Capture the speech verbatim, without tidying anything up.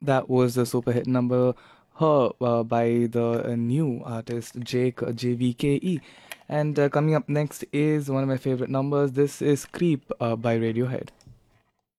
That was the super hit number Her uh, by the uh, new artist Jake uh, J V K E. And uh, coming up next is one of my favorite numbers. This is Creep uh, by Radiohead.